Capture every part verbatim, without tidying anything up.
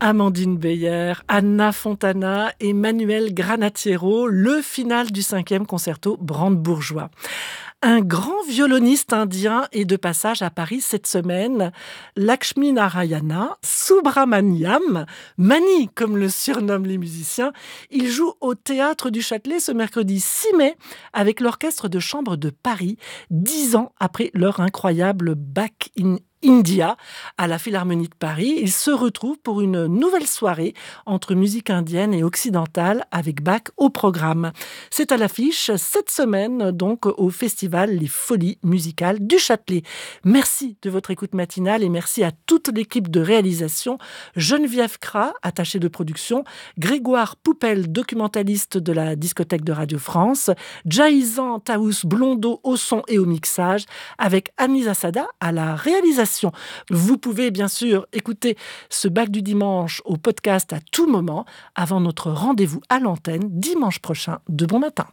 Amandine Beyer, Anna Fontana et Manuel Granatiero, le final du cinquième concerto brandebourgeois. Un grand violoniste indien est de passage à Paris cette semaine, Lakshmi Narayana Subramaniam, Mani comme le surnomment les musiciens. Il joue au Théâtre du Châtelet ce mercredi six mai avec l'Orchestre de chambre de Paris, dix ans après leur incroyable Back in India à la Philharmonie de Paris. Ils se retrouvent pour une nouvelle soirée entre musique indienne et occidentale avec Bach au programme. C'est à l'affiche cette semaine donc au festival Les Folies musicales du Châtelet. Merci de votre écoute matinale et merci à toute l'équipe de réalisation, Geneviève Cras, attachée de production, Grégoire Poupel, documentaliste de la discothèque de Radio France, Jaïzan Taous Blondeau au son et au mixage, avec Anisa Sada à la réalisation. Vous pouvez bien sûr écouter ce Bach du dimanche au podcast à tout moment avant notre rendez-vous à l'antenne dimanche prochain de bon matin.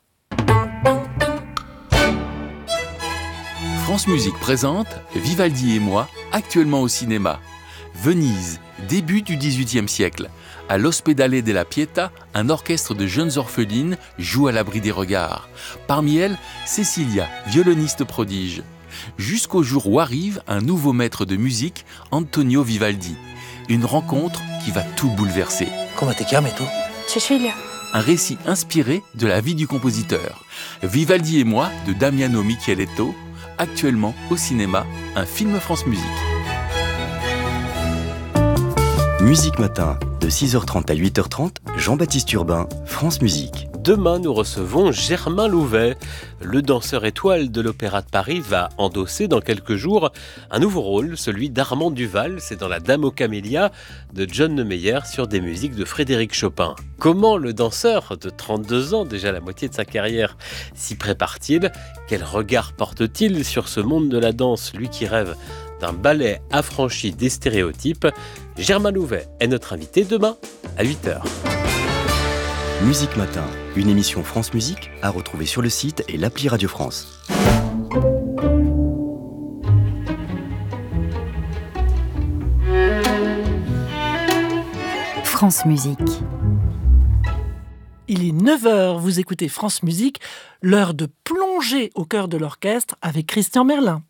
France Musique présente Vivaldi et moi, actuellement au cinéma. Venise, début du dix-huitième siècle. À l'Ospedale della Pietà, un orchestre de jeunes orphelines joue à l'abri des regards. Parmi elles, Cecilia, violoniste prodige. Jusqu'au jour où arrive un nouveau maître de musique, Antonio Vivaldi. Une rencontre qui va tout bouleverser. Comment te chiami tu? Cecilia. Un récit inspiré de la vie du compositeur. Vivaldi et moi, de Damiano Micheletto, actuellement au cinéma, un film France Musique. Musique Matin, de six heures trente à huit heures trente, Jean-Baptiste Urbain, France Musique. Demain, nous recevons Germain Louvet. Le danseur étoile de l'Opéra de Paris va endosser dans quelques jours un nouveau rôle, celui d'Armand Duval. C'est dans La Dame aux Camélias de John Nemeyer sur des musiques de Frédéric Chopin. Comment le danseur de trente-deux ans, déjà la moitié de sa carrière, s'y prépare-t-il? Quel regard porte-t-il sur ce monde de la danse, lui qui rêve d'un ballet affranchi des stéréotypes? Germain Louvet est notre invité demain à huit heures. Musique Matin, une émission France Musique à retrouver sur le site et l'appli Radio France. France Musique. Il est neuf heures, vous écoutez France Musique, l'heure de plonger au cœur de l'orchestre avec Christian Merlin.